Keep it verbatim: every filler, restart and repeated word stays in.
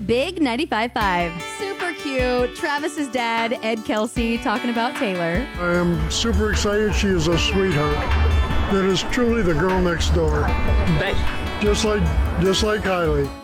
Big ninety-five point five. Super cute. Travis's dad, Ed Kelsey, talking about Taylor. I am super excited. She is a sweetheart. That is truly the girl next door. Thanks. Just like, just like Kylie.